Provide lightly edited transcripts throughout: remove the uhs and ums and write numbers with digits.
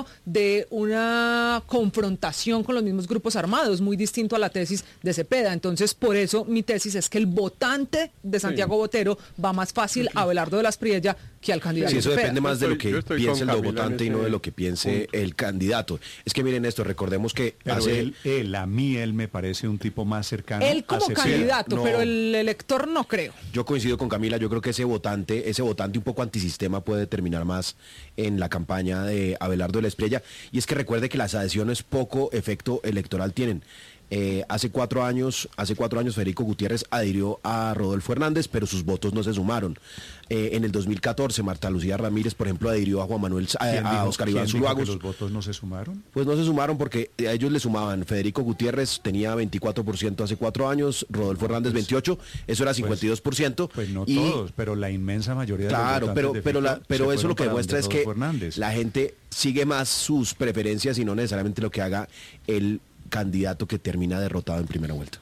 inicio de una confrontación con los mismos grupos armados, muy distinto a la tesis de Cepeda. Entonces, por eso mi tesis es que el votante de Santiago Botero va más fácil a Abelardo de las Priella que al candidato. Sí, eso Cepeda. depende más de lo que piense el votante y no de lo que piense el candidato. Es que miren esto, recordemos que pero hace... a mí él me parece un tipo más cercano. Él como candidato, no, pero el elector no creo. Yo coincido con Camila, yo creo que ese votante un poco antisistema puede terminar más en la campaña de Abelardo de la Espriella. Y es que recuerde que las adhesiones poco efecto electoral tienen. Hace 4 años Federico Gutiérrez adhirió a Rodolfo Hernández, pero sus votos no se sumaron. En el 2014 Marta Lucía Ramírez, por ejemplo, adhirió a Juan Manuel, a Oscar Iván Zuluagos. ¿Los votos no se sumaron? Pues no se sumaron porque a ellos le sumaban. Federico Gutiérrez tenía 24% hace 4 años, Rodolfo Hernández 28%, eso era 52%. Pues no todos, pero la inmensa mayoría de los votantes pero eso lo que demuestra es que Hernández. La gente sigue más sus preferencias y no necesariamente lo que haga el candidato que termina derrotado en primera vuelta.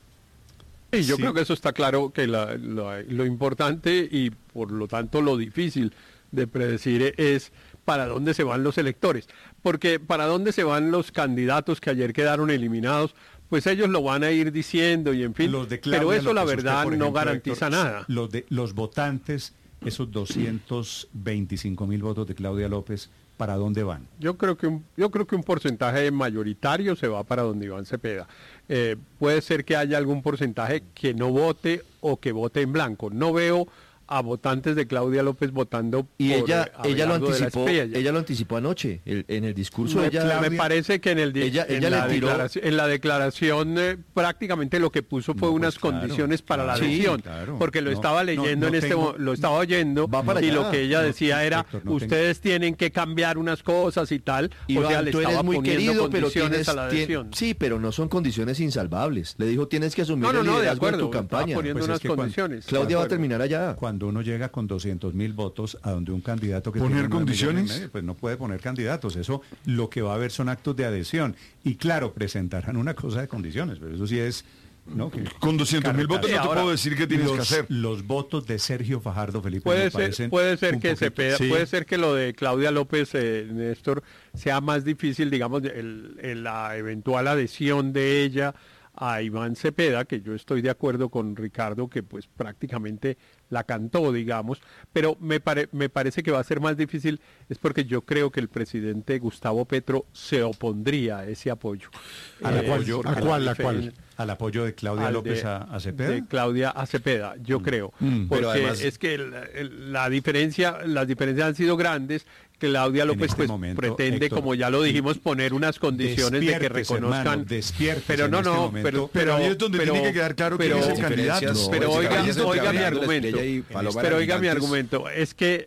Y yo creo que eso está claro, que lo importante y por lo tanto lo difícil de predecir es para dónde se van los electores, porque para dónde se van los candidatos que ayer quedaron eliminados, pues ellos lo van a ir diciendo y en fin, pero eso la verdad no garantiza nada. Los votantes, esos 225.000 votos de Claudia López, ¿para dónde van? Yo creo que un porcentaje mayoritario se va para donde Iván Cepeda. Puede ser que haya algún porcentaje que no vote o que vote en blanco. No veo a votantes de Claudia López votando y por ella lo anticipó anoche en el discurso. Me parece que en la declaración prácticamente lo que puso fue unas condiciones para la adhesión, porque lo estaba leyendo lo estaba oyendo y lo que ella decía era ustedes tienen que cambiar unas cosas y tal. Iván, o sea, le estaba muy poniendo querido, condiciones a la adhesión. Sí, pero no son condiciones insalvables. Le dijo tienes que asumir el liderazgo de tu campaña. Poniendo unas condiciones. Claudia va a terminar allá. Cuando uno llega con 200.000 votos a donde un candidato que ¿poner condiciones? Pues no puede poner candidatos. Eso lo que va a haber son actos de adhesión. Y claro, presentarán una cosa de condiciones, pero eso sí es... ¿no? Con 200.000 votos no te puedo decir qué tienes que hacer. Los votos de Sergio Fajardo, Felipe, puede ser que Cepeda, puede ser que lo de Claudia López, Néstor, sea más difícil, digamos, la eventual adhesión de ella a Iván Cepeda, que yo estoy de acuerdo con Ricardo, que pues prácticamente la cantó, digamos, pero me parece que va a ser más difícil, es porque yo creo que el presidente Gustavo Petro se opondría a ese apoyo. ¿Al apoyo de Claudia López a Cepeda? De Claudia a Cepeda, yo creo. Porque pero además, es que las diferencias han sido grandes. Claudia López pretende, Héctor, como ya lo dijimos, poner unas condiciones de que reconozcan. Pero ahí es donde tiene que quedar claro quién es el candidato. Pero oiga mi argumento. Es que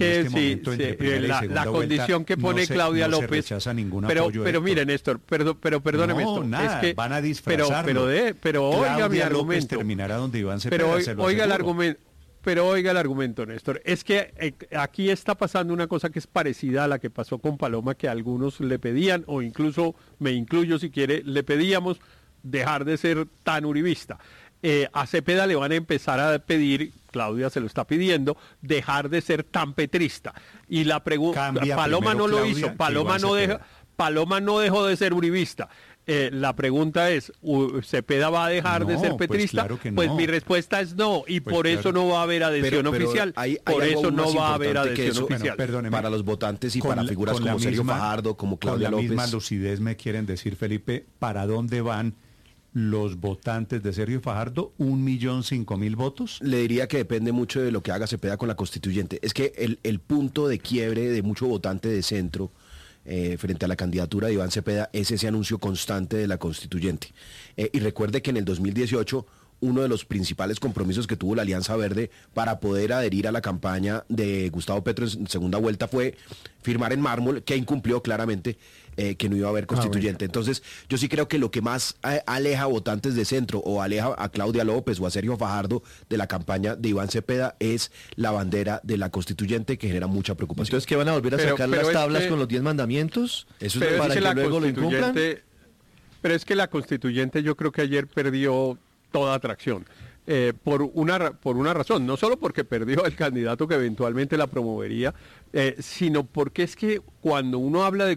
la condición que pone Claudia López. Pero mire, Néstor, pero perdóneme esto. Es que van a disfrazarlo. Pero oiga mi argumento. Terminará donde Iván Cepeda. Pero oiga el argumento. Pero oiga el argumento, Néstor, es que aquí está pasando una cosa que es parecida a la que pasó con Paloma, que algunos le pedían, o incluso, me incluyo si quiere, le pedíamos dejar de ser tan uribista. A Cepeda le van a empezar a pedir, Claudia se lo está pidiendo, dejar de ser tan petrista. Y la pregunta, Paloma no lo hizo, Paloma no dejó de ser uribista. La pregunta es, ¿Cepeda va a dejar de ser petrista? Pues mi respuesta es no, y por eso no va a haber adhesión oficial. Por eso no va a haber adhesión oficial. Para los votantes y para figuras como Sergio Fajardo, como Claudia López. Con la misma lucidez me quieren decir, Felipe, ¿para dónde van los votantes de Sergio Fajardo? 1.005.000 votos. Le diría que depende mucho de lo que haga Cepeda con la constituyente. Es que el punto de quiebre de mucho votante de centro frente a la candidatura de Iván Cepeda es ese anuncio constante de la constituyente. Y recuerde que en el 2018 uno de los principales compromisos que tuvo la Alianza Verde para poder adherir a la campaña de Gustavo Petro en segunda vuelta fue firmar en mármol, que incumplió claramente, que no iba a haber constituyente. Entonces, yo sí creo que lo que más aleja a votantes de centro o aleja a Claudia López o a Sergio Fajardo de la campaña de Iván Cepeda es la bandera de la constituyente, que genera mucha preocupación. Entonces, ¿qué van a volver a sacar las tablas con los 10 mandamientos? Eso es para que luego lo incumplan. Pero es que la constituyente yo creo que ayer perdió toda atracción. Por una razón, no solo porque perdió el candidato que eventualmente la promovería, sino porque es que cuando uno habla de